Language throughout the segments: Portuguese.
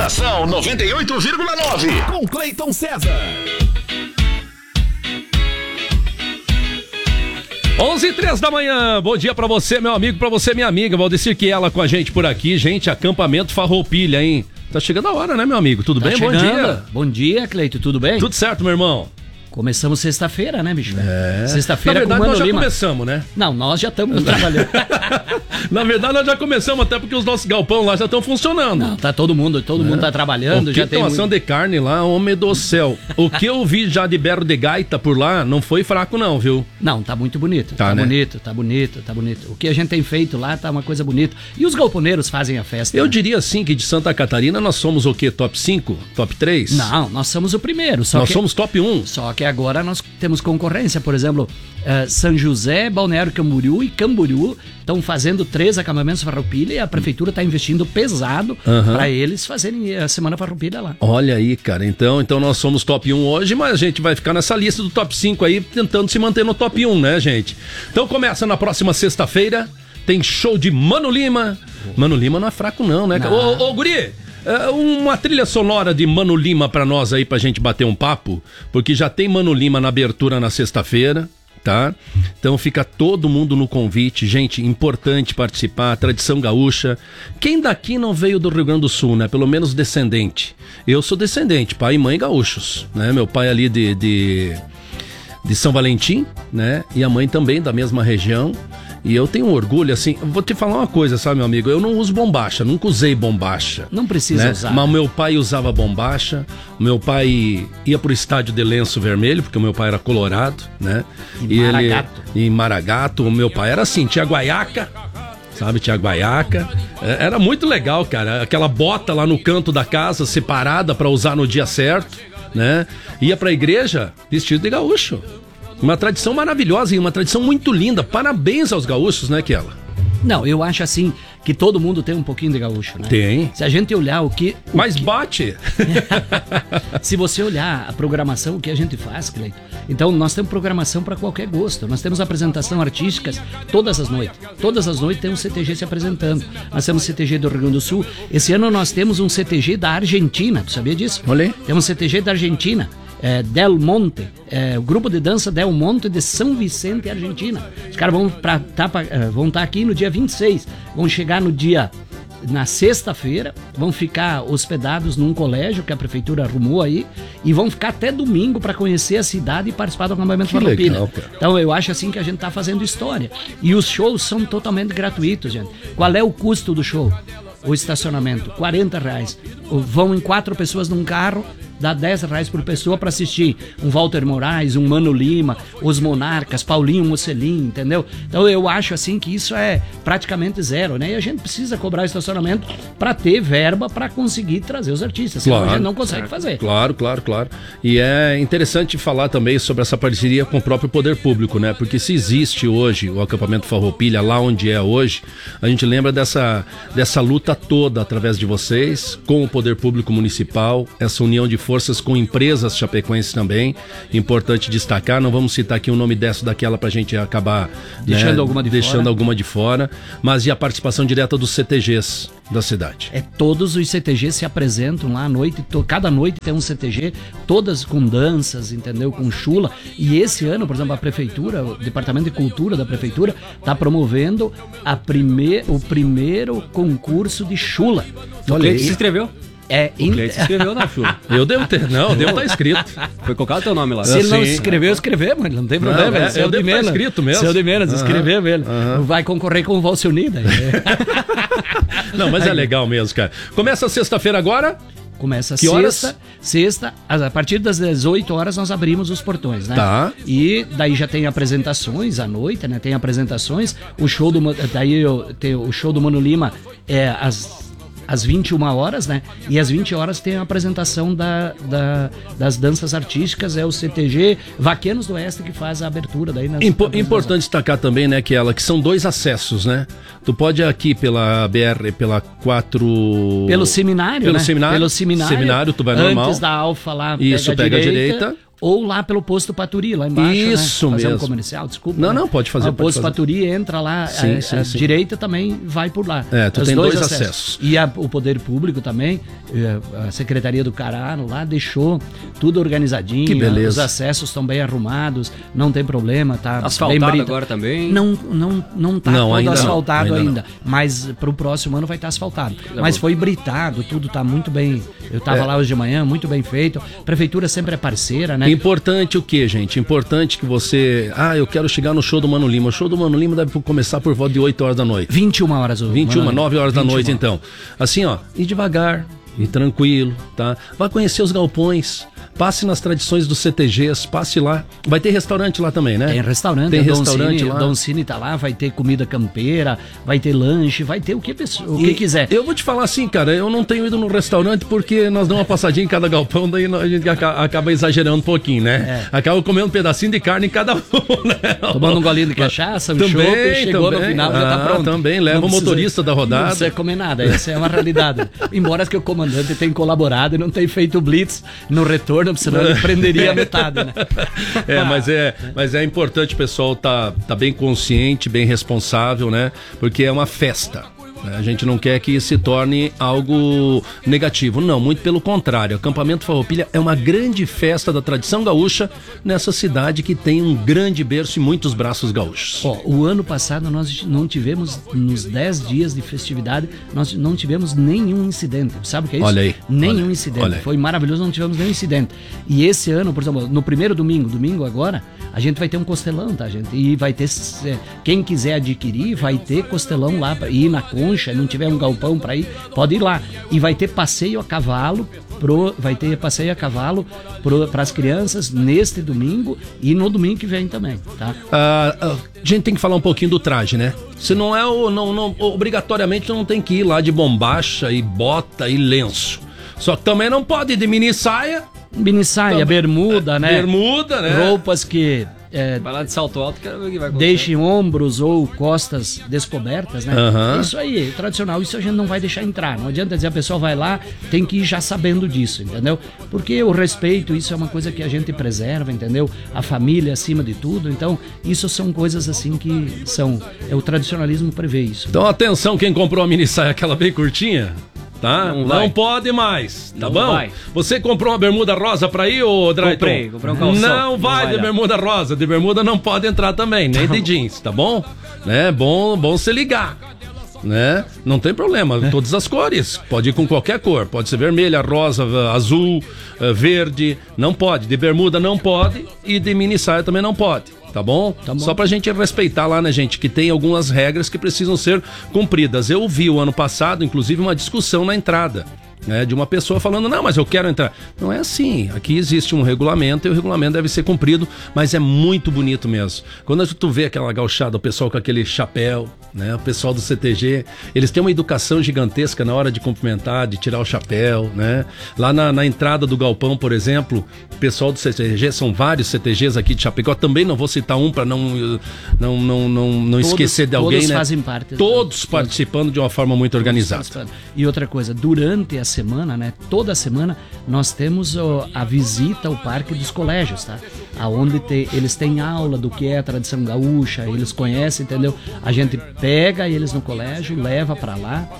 Estação 98,9. Com Cleiton César. 11h03 da manhã, bom dia pra você, meu amigo, pra você, minha amiga. Valdecir Kiela com a gente por aqui, gente, acampamento Farroupilha, hein? Tá chegando a hora, né, meu amigo? Tudo bem? Chegando. Bom dia. Bom dia, Cleito, tudo bem? Tudo certo, meu irmão? Começamos sexta-feira, né, bicho? Na Sexta-feira verdade, com o nós Mano já Lima. começamos, né? Não, nós já estamos trabalhando. Na verdade, nós já começamos, até porque os nossos galpão lá já estão funcionando. Não, tá todo mundo tá trabalhando. O Já que tem ação de carne lá, homem do céu. O que eu vi já de berro de gaita por lá, não foi fraco não, viu? Não, tá muito bonito. Tá, Tá, né? bonito, tá bonito, tá bonito. O que a gente tem feito lá tá uma coisa bonita. E os galponeiros fazem a festa. Eu né? diria assim que de Santa Catarina nós somos o quê? Top 5? Top 3? Não, nós somos o primeiro. Nós somos top 1. Só que agora nós temos concorrência. Por exemplo, São José, Balneário Camboriú e Camboriú estão fazendo 3 acampamentos Farroupilha e a prefeitura está investindo pesado para eles fazerem a Semana Farroupilha lá. Olha aí, cara. Então nós somos top 1 hoje, mas a gente vai ficar nessa lista do top 5 aí, tentando se manter no top 1, né, gente? Então começa na próxima sexta-feira, tem show de Mano Lima. Mano Lima não é fraco não, né? Não. Ô, guri, uma trilha sonora de Mano Lima pra nós aí, pra gente bater um papo, porque já tem Mano Lima na abertura na sexta-feira, tá? Então fica todo mundo no convite, gente, importante participar, tradição gaúcha. Quem daqui não veio do Rio Grande do Sul, né? Pelo menos descendente. Eu sou descendente, pai e mãe gaúchos, né? Meu pai ali de São Valentim, né? E a mãe também da mesma região. E eu tenho um orgulho, assim, vou te falar uma coisa, sabe, meu amigo? Eu não uso bombacha, nunca usei bombacha. Não precisa né? usar. Mas meu pai usava bombacha, meu pai ia pro estádio de Lenço Vermelho, porque o meu pai era colorado, né? Em Maragato, o meu pai era assim, tinha guaiaca, sabe, tinha guaiaca. Era muito legal, cara, aquela bota lá no canto da casa, separada pra usar no dia certo, né? Ia pra igreja vestido de gaúcho. Uma tradição maravilhosa e uma tradição muito linda. Parabéns aos gaúchos, né, Kiela? Não, eu acho assim que todo mundo tem um pouquinho de gaúcho, né? Tem. Se a gente olhar Mas bate! Se você olhar a programação, o que a gente faz, Cleito, então nós temos programação para qualquer gosto. Nós temos apresentação artísticas todas as noites. Todas as noites tem um CTG se apresentando. Nós temos CTG do Rio Grande do Sul. Esse ano nós temos um CTG da Argentina. Tu sabia disso? Olhei. Temos um CTG da Argentina. Del Monte, o grupo de dança Del Monte de São Vicente, Argentina. Os caras vão estar aqui no dia 26, vão chegar na sexta-feira, vão ficar hospedados num colégio que a prefeitura arrumou aí e vão ficar até domingo para conhecer a cidade e participar do acampamento Farroupilha. Legal, cara. Então eu acho assim que a gente tá fazendo história. E os shows são totalmente gratuitos, gente. Qual é o custo do show? O estacionamento, R$40. Vão em 4 pessoas num carro, dá R$10 por pessoa para assistir um Walter Moraes, um Mano Lima, os Monarcas, Paulinho Mocelin, entendeu? Então eu acho assim que isso é praticamente zero, né? E a gente precisa cobrar estacionamento para ter verba para conseguir trazer os artistas, senão a gente não consegue fazer. Claro. E é interessante falar também sobre essa parceria com o próprio poder público, né? Porque se existe hoje o acampamento Farroupilha lá onde é hoje, a gente lembra dessa luta toda através de vocês, com o poder público municipal, essa união de forças com empresas chapecoenses também. Importante destacar, não vamos citar aqui o nome dessa ou daquela pra gente acabar deixando alguma de fora, mas e a participação direta dos CTGs da cidade. Todos os CTGs se apresentam lá à noite, cada noite tem um CTG, todas com danças, entendeu? Com chula. E esse ano, por exemplo, a prefeitura, o Departamento de Cultura da prefeitura, está promovendo o primeiro concurso de chula. O Cleiton se inscreveu? O Cleiton se inscreveu na chula. Eu devo estar inscrito. Foi colocado o teu nome lá. Se ele não se inscreveu, escrever, mas não tem problema. Eu devo estar inscrito mesmo. Seu de menos, escrever mesmo. Vai concorrer com o Valcio Nida. Não, mas é legal mesmo, cara. Começa a sexta-feira agora? Começa que horas? Sexta, a partir das 18 horas nós abrimos os portões, né? Tá. E daí já tem apresentações à noite, né? Tem apresentações, o show do Mano Lima é às 21 horas, né? E às 20 horas tem a apresentação das danças artísticas, é o CTG Vaquenos do Oeste que faz a abertura daí. Importante destacar também, né, que são 2 acessos, né? Tu pode ir aqui pela BR, pela 4... Pelo seminário, Pelo né? seminário. Pelo seminário, tu vai normal. Antes da Alfa lá, isso, pega a direita. ou lá pelo posto Paturi, lá embaixo, Isso né? Fazer mesmo. um comercial, desculpa. Não, né? não, pode fazer. O posto Paturi entra lá, a direita também vai por lá. Tu tem dois acessos. E o Poder Público também, a Secretaria do Carano lá, deixou tudo organizadinho. Que beleza. Os acessos estão bem arrumados, não tem problema, tá Asfaltado bem agora também? Não tá Não, todo ainda asfaltado não, ainda. Mas pro próximo ano vai estar asfaltado. Mas foi britado, tudo tá muito bem. Eu tava lá hoje de manhã, muito bem feito. A prefeitura sempre é parceira, né? Importante o que, gente? Importante que você... eu quero chegar no show do Mano Lima. O show do Mano Lima deve começar por volta de 8 horas da noite. 21 horas. 9 horas da noite, então. Assim, ir devagar, ir tranquilo, tá? Vá conhecer os galpões. Passe nas tradições dos CTGs, passe lá. Vai ter restaurante lá também, né? Tem restaurante. Tem restaurante lá. Don Cine tá lá, vai ter comida campeira, vai ter lanche, vai ter o que quiser. Eu vou te falar assim, cara, eu não tenho ido no restaurante porque nós damos uma passadinha em cada galpão, daí a gente acaba exagerando um pouquinho, né? Acaba comendo um pedacinho de carne em cada um, né? Tomando um golinho de cachaça, um chopp, chegou no final, já tá pronto. Também, leva o motorista da rodada. Não precisa comer nada, essa é uma realidade. Embora que o comandante tenha colaborado e não tenha feito blitz no retorno, senão ele prenderia a metade, né? Mas é importante o pessoal tá bem consciente, bem responsável, né? Porque é uma festa. A gente não quer que se torne algo negativo. Não, muito pelo contrário. Acampamento Farroupilha é uma grande festa da tradição gaúcha nessa cidade que tem um grande berço e muitos braços gaúchos. O ano passado nós não tivemos, nos 10 dias de festividade, nós não tivemos nenhum incidente. Sabe o que é isso? Olha aí. Nenhum incidente. Foi maravilhoso, não tivemos nenhum incidente. E esse ano, por exemplo, no primeiro domingo agora, a gente vai ter um costelão, tá, gente? E vai ter, quem quiser adquirir, vai ter costelão lá para ir na Concha, não tiver um galpão para ir, pode ir lá. E vai ter passeio a cavalo, para as crianças neste domingo e no domingo que vem também, tá? A gente tem que falar um pouquinho do traje, né? Se não é obrigatoriamente não tem que ir lá de bombacha e bota e lenço. Só que também não pode ir de mini saia, bermuda, né? Bermuda, né? Roupas que vai lá de salto alto, quero ver o que vai acontecer. Deixem ombros ou costas descobertas, né? Uhum. Isso aí, tradicional, isso a gente não vai deixar entrar. Não adianta dizer a pessoa vai lá, tem que ir já sabendo disso, entendeu? Porque o respeito, isso é uma coisa que a gente preserva, entendeu? A família acima de tudo, então isso são coisas assim que são... o tradicionalismo prevê isso. Então atenção, quem comprou a mini saia, aquela bem curtinha... Tá? Não pode mais, tá bom? Vai. Você comprou uma bermuda rosa pra ir, ô Drayton? Comprei um calção. Não vai de bermuda rosa, de bermuda não pode entrar também, nem de jeans, tá bom? Né? Bom se ligar, né? Não tem problema, todas as cores, pode ir com qualquer cor, pode ser vermelha, rosa, azul, verde, não pode, de bermuda não pode e de mini saia também não pode. Tá bom? Só pra gente respeitar lá, né, gente, que tem algumas regras que precisam ser cumpridas. Eu vi o ano passado, inclusive, uma discussão na entrada, né, de uma pessoa falando, não, mas eu quero entrar. Não é assim, aqui existe um regulamento e o regulamento deve ser cumprido, mas é muito bonito mesmo. Quando tu vê aquela gauchada, o pessoal com aquele chapéu, né, o pessoal do CTG, eles têm uma educação gigantesca na hora de cumprimentar, de tirar o chapéu, né? Lá na entrada do galpão, por exemplo, o pessoal do CTG, são vários CTGs aqui de Chapecó, também não vou citar um para não esquecer de alguém, todos né? Fazem parte. Todos participando de uma forma muito organizada. E outra coisa, durante a semana, né? Toda semana nós temos a visita ao Parque dos Colégios, tá? Aonde eles têm aula do que é a tradição gaúcha, eles conhecem, entendeu? A gente pega eles no colégio, leva para lá,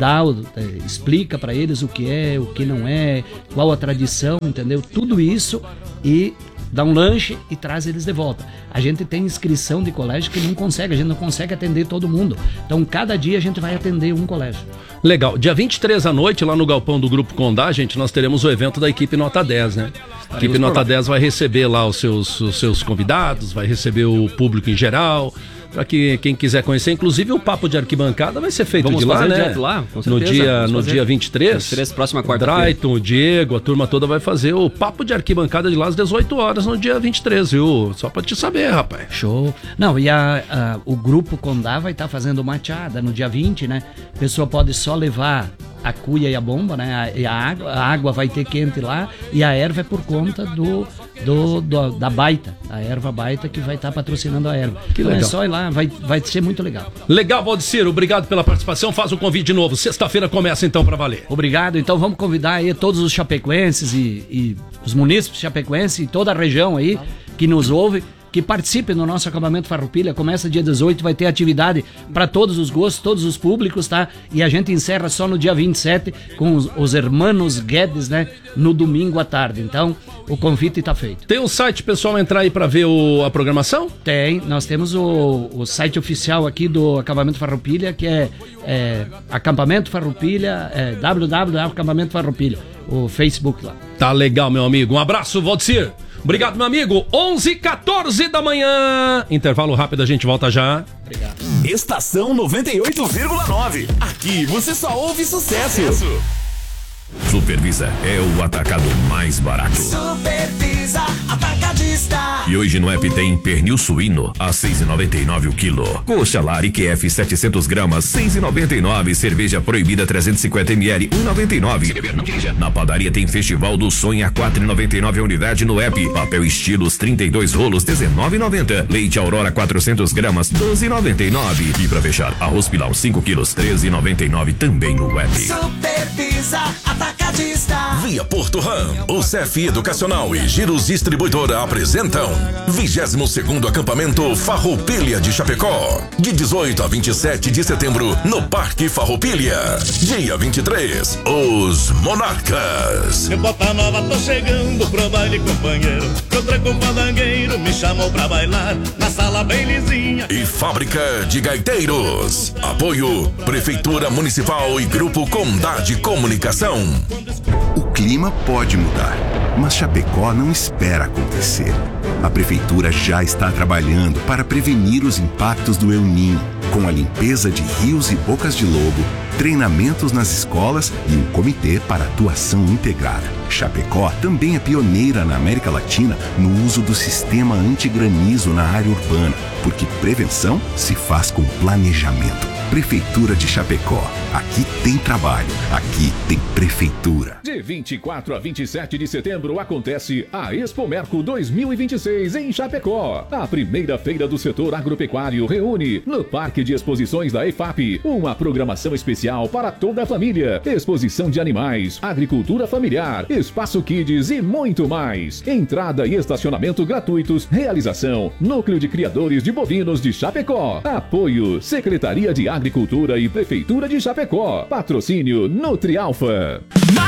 explica para eles o que é, o que não é, qual a tradição, entendeu? Tudo isso e dá um lanche e traz eles de volta. A gente tem inscrição de colégio que a gente não consegue atender todo mundo. Então, cada dia a gente vai atender um colégio. Legal. Dia 23 à noite, lá no galpão do Grupo Condá, gente, nós teremos o evento da equipe Nota 10, né? A equipe Nota 10 vai receber lá os seus convidados, vai receber o público em geral, para que quem quiser conhecer, inclusive o papo de arquibancada vai ser feito de lá, né? Lá, com certeza. No dia 23, próxima quarta-feira. O Drayton, o Diego, a turma toda vai fazer o papo de arquibancada de lá às 18 horas no dia 23, viu? Só pra te saber, rapaz. Show. Não, e o Grupo Condá vai estar fazendo machada no dia 20, né? A pessoa pode só levar a cuia e a bomba, né? E a água vai ter quente lá e a erva é por conta da Baita, a erva Baita, que vai estar patrocinando a erva. Que então legal. é só ir lá, vai ser muito legal. Legal, Valdecir, obrigado pela participação. Faz o convite de novo. Sexta-feira começa então pra valer. Obrigado, então vamos convidar aí todos os chapecoenses e os munícipes chapecoenses e toda a região aí que nos ouve, que participem do nosso acampamento Farroupilha. Começa dia 18, vai ter atividade para todos os gostos, todos os públicos, tá? E a gente encerra só no dia 27 com os hermanos Guedes, né? No domingo à tarde. Então, o convite tá feito. Tem um site, pessoal, entrar aí pra ver a programação? Tem, nós temos o site oficial aqui do Acampamento Farroupilha, que é Acampamento Farroupilha, www.acampamento Farroupilha, o Facebook lá. Tá legal, meu amigo. Um abraço, Valdecir. Obrigado, meu amigo. 11h14 da manhã. Intervalo rápido, a gente volta já. Obrigado. Estação 98,9. Aqui você só ouve sucesso. Supervisa é o atacado mais barato. Supervisa Atacadista. E hoje no app tem pernil suíno a 6,99 o quilo. Coxa Lari QF 700 gramas 6,99. Cerveja proibida 350 ml 1,99. Na padaria tem Festival do Sonho a 4,99 a unidade no app. Papel Estilos 32 rolos 19,90. Leite Aurora 400 gramas 12,99. E pra fechar, arroz Pilão 5 quilos 13,99 também no app. Supervisa Atacadista. Via Porto Ram, o CEF Educacional e Giros Distribuidora apresentam 22º Acampamento Farroupilha de Chapecó, de 18 a 27 de setembro no Parque Farroupilha. Dia 23, os Monarcas. Eu bota nova, tô chegando pro baile, companheiro. Eu tranco um fandangueiro, me chamou pra bailar na sala bem lisinha. E Fábrica de Gaiteiros. Apoio Prefeitura Municipal e Grupo Condade Comunicação. O clima pode mudar, mas Chapecó não espera acontecer. A Prefeitura já está trabalhando para prevenir os impactos do El Niño, com a limpeza de rios e bocas de lobo, treinamentos nas escolas e um comitê para atuação integrada. Chapecó também é pioneira na América Latina no uso do sistema antigranizo na área urbana, porque prevenção se faz com planejamento. Prefeitura de Chapecó. Aqui tem trabalho, aqui tem prefeitura. De 24 a 27 de setembro acontece a Expo Merco 2026 em Chapecó. A primeira feira do setor agropecuário reúne no Parque de Exposições da EFAP uma programação especial para toda a família. Exposição de animais, agricultura familiar, espaço kids e muito mais. Entrada e estacionamento gratuitos. Realização: Núcleo de Criadores de Bovinos de Chapecó. Apoio: Secretaria de Agricultura e Prefeitura de Chapecó. Patrocínio: Nutrialfa.